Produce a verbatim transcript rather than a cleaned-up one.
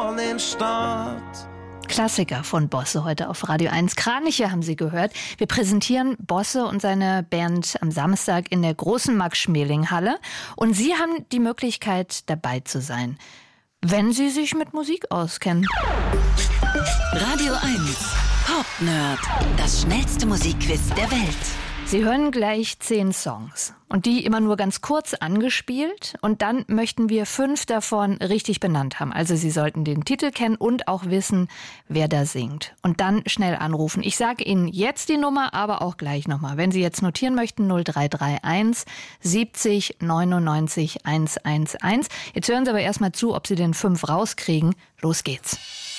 falling start. Klassiker von Bosse heute auf Radio eins. Kraniche haben Sie gehört. Wir präsentieren Bosse und seine Band am Samstag in der großen Max-Schmeling-Halle. Und Sie haben die Möglichkeit, dabei zu sein, wenn Sie sich mit Musik auskennen. Radio eins Pop Nerd, das schnellste Musikquiz der Welt. Sie hören gleich zehn Songs und die immer nur ganz kurz angespielt und dann möchten wir fünf davon richtig benannt haben. Also Sie sollten den Titel kennen und auch wissen, wer da singt. Und dann schnell anrufen. Ich sage Ihnen jetzt die Nummer, aber auch gleich nochmal. Wenn Sie jetzt notieren möchten, null drei drei eins siebzig neunundneunzig hundertundeins. Jetzt hören Sie aber erstmal zu, ob Sie den fünf rauskriegen. Los geht's.